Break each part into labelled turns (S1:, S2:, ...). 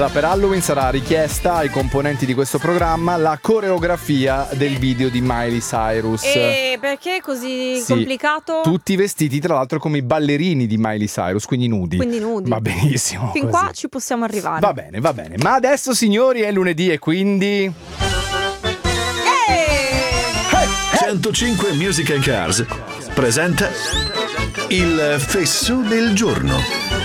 S1: Allora, per Halloween sarà richiesta ai componenti di questo programma la coreografia del video di Miley Cyrus.
S2: E perché è così complicato?
S1: Tutti vestiti tra l'altro come i ballerini di Miley Cyrus, quindi nudi. Va benissimo.
S2: Fin
S1: così.
S2: qua ci possiamo arrivare.
S1: Va bene. Ma adesso, signori, è lunedì e quindi
S3: 105 Music and Cars presenta il fesso del giorno.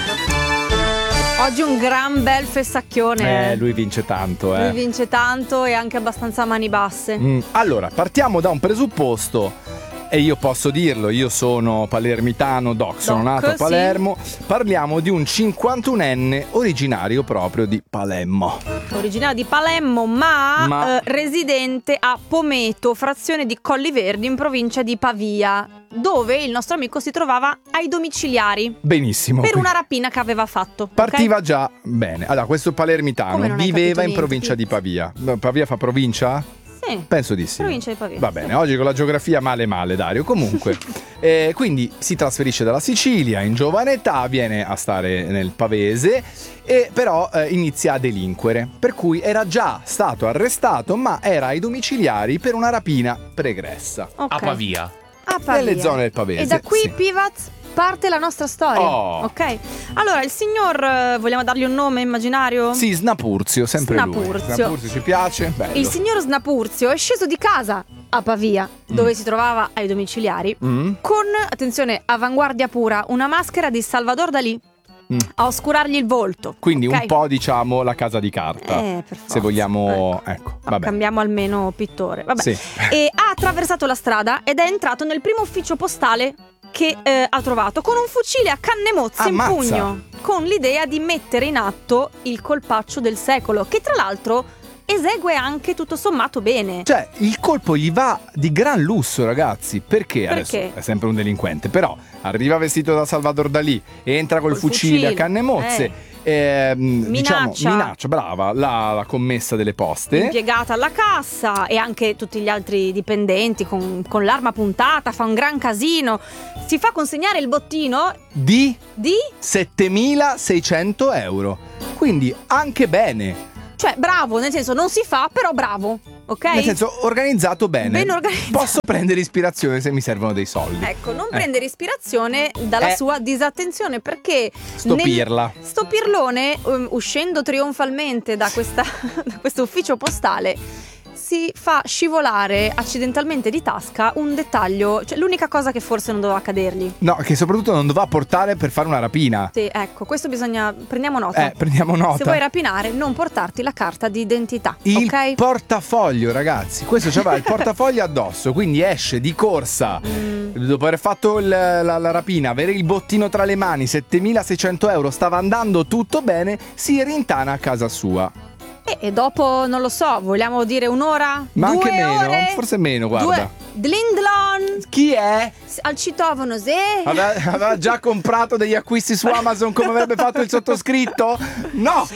S2: Oggi un gran bel fessacchione.
S1: Lui vince tanto.
S2: Lui vince tanto e anche abbastanza a mani basse.
S1: Allora, partiamo da un presupposto. E io posso dirlo, io sono palermitano, sono nato a Palermo. Sì. Parliamo di un 51enne originario proprio di Palermo.
S2: Originario di Palermo, ma residente a Pometo, frazione di Colli Verdi, in provincia di Pavia, dove il nostro amico si trovava ai domiciliari.
S1: Benissimo.
S2: Per una rapina che aveva fatto.
S1: Partiva già bene. Allora, questo palermitano viveva in provincia di Pavia. Pavia fa provincia? Penso di sì.
S2: Provincia di Pavia.
S1: Va bene, oggi con la geografia male Dario. Comunque, quindi si trasferisce dalla Sicilia in giovane età, viene a stare nel pavese e però inizia a delinquere. Per cui era già stato arrestato, ma era ai domiciliari per una rapina pregressa.
S4: A Pavia.
S1: Nelle zone del pavese.
S2: E da qui, Pivaz, parte la nostra storia. Ok. Allora, il signor, vogliamo dargli un nome immaginario?
S1: Sì, Snapurzio, sempre lui. Snapurzio ci piace? Bello.
S2: Il signor Snapurzio è sceso di casa a Pavia, dove si trovava ai domiciliari, con, attenzione, avanguardia pura, una maschera di Salvador Dalì a oscurargli il volto.
S1: Quindi un po', diciamo, la casa di carta.
S2: Per forza.
S1: Se vogliamo, ecco. Vabbè.
S2: Cambiamo almeno pittore. Vabbè.
S1: Sì.
S2: E ha attraversato la strada ed è entrato nel primo ufficio postale che ha trovato, con un fucile a canne mozze in pugno, con l'idea di mettere in atto il colpaccio del secolo, che tra l'altro esegue anche tutto sommato bene.
S1: Cioè, il colpo gli va di gran lusso, ragazzi. Perché? Adesso è sempre un delinquente, però arriva vestito da Salvador Dalì, entra col fucile a canne mozze. Minaccia, brava, la commessa delle poste,
S2: impiegata alla cassa, e anche tutti gli altri dipendenti con l'arma puntata, fa un gran casino, si fa consegnare il bottino di
S1: 7.600 euro. Quindi anche bene.
S2: Cioè, bravo, nel senso, non si fa, però bravo, ok?
S1: Nel senso, organizzato bene.
S2: Ben organizzato.
S1: Posso prendere ispirazione se mi servono dei soldi.
S2: Ecco, non prendere ispirazione dalla sua disattenzione, perché sto pirlone, uscendo trionfalmente da questo ufficio postale, si fa scivolare accidentalmente di tasca un dettaglio, cioè l'unica cosa che forse non doveva cadergli.
S1: No, che soprattutto non doveva portare per fare una rapina.
S2: Sì, ecco, questo prendiamo nota.
S1: Prendiamo nota.
S2: Se vuoi rapinare, non portarti la carta di identità,
S1: il portafoglio, ragazzi. Questo c'aveva il portafoglio addosso, quindi esce di corsa dopo aver fatto la rapina, avere il bottino tra le mani, 7.600 euro, stava andando tutto bene, si rintana a casa sua.
S2: E dopo, non lo so, vogliamo dire un'ora?
S1: Ma
S2: 2
S1: anche meno,
S2: ore?
S1: forse meno, guarda.
S2: Dlindlon.
S1: Chi è?
S2: Al citofono, sì.
S1: Aveva già comprato degli acquisti su Amazon come avrebbe fatto il sottoscritto? No!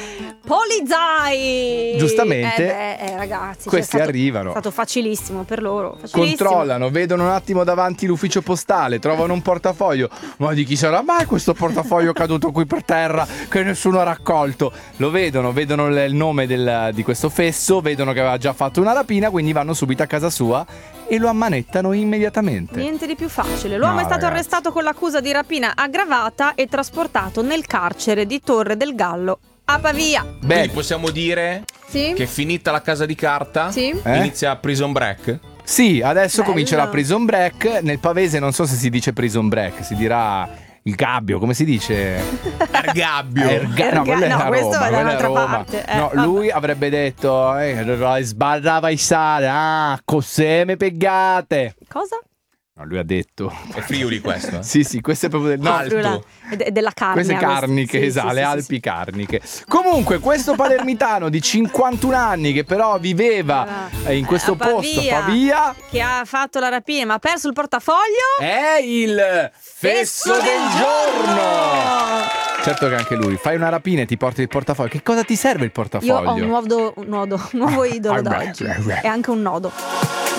S2: Polizai!
S1: Giustamente,
S2: ragazzi,
S1: questi arrivano.
S2: È stato facilissimo per loro.
S1: Controllano, vedono un attimo davanti l'ufficio postale, trovano un portafoglio. Ma di chi sarà mai questo portafoglio caduto qui per terra che nessuno ha raccolto? Lo vedono il nome di questo fesso, vedono che aveva già fatto una rapina, quindi vanno subito a casa sua e lo ammanettano immediatamente.
S2: Niente di più facile. L'uomo è stato arrestato con l'accusa di rapina aggravata e trasportato nel carcere di Torre del Gallo a Pavia.
S4: Quindi possiamo dire che finita la casa di carta inizia Prison Break?
S1: Sì, adesso comincia la Prison Break. Nel pavese non so se si dice Prison Break, si dirà il gabbio, come si dice?
S4: Ergabbio.
S1: No,
S2: questo è da un'altra parte.
S1: No, lui avrebbe detto sbarrava i sale, cos'è me peggate?
S2: Cosa?
S1: No, lui ha detto.
S4: È Friuli questo?
S1: Sì, questo è proprio
S4: Alto.
S2: È della carne.
S1: Queste carniche, esatto, le Alpi carniche. Comunque, questo palermitano di 51 anni che però viveva in questo posto, Pavia,
S2: che ha fatto la rapina ma ha perso il portafoglio,
S1: è il fesso del giorno. Certo che anche lui. Fai una rapina e ti porti il portafoglio. Che cosa ti serve il portafoglio?
S2: Io ho un nuovo idolo da oggi. È anche un nodo.